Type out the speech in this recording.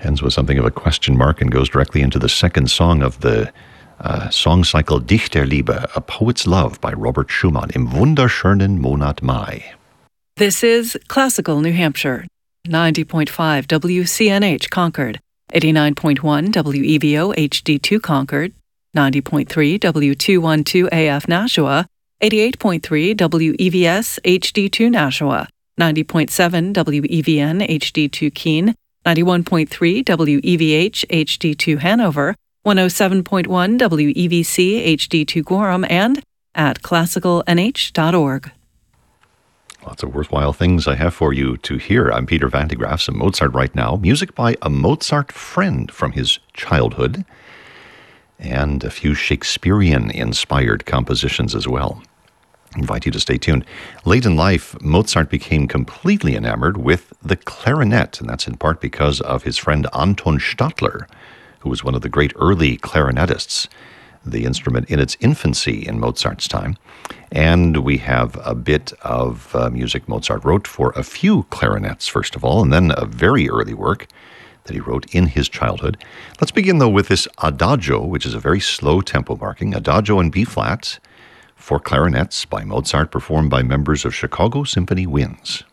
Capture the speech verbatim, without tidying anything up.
Ends with something of a question mark and goes directly into the second song of the uh, song cycle Dichterliebe, A Poet's Love by Robert Schumann, Im wunderschönen Monat Mai. This is Classical New Hampshire, ninety point five W C N H Concord, eighty-nine point one W E V O H D two Concord, ninety point three W two twelve A F Nashua, eighty-eight point three W E V S H D two Nashua, ninety point seven W E V N H D two Keene, ninety-one point three W E V H H D two Hanover, one oh seven point one W E V C H D two Gorham, and at classical n h dot org. Lots of worthwhile things I have for you to hear. I'm Peter Van de Graaff, some Mozart right now. Music by a Mozart friend from his childhood, and a few Shakespearean-inspired compositions as well. I invite you to stay tuned. Late in life, Mozart became completely enamored with the clarinet, and that's in part because of his friend Anton Stadler, who was one of the great early clarinetists, the instrument in its infancy in Mozart's time. And we have a bit of uh, music Mozart wrote for a few clarinets, first of all, and then a very early work that he wrote in his childhood. Let's begin, though, with this Adagio, which is a very slow tempo marking, Adagio in B-flat, for clarinets by Mozart, performed by members of Chicago Symphony Winds.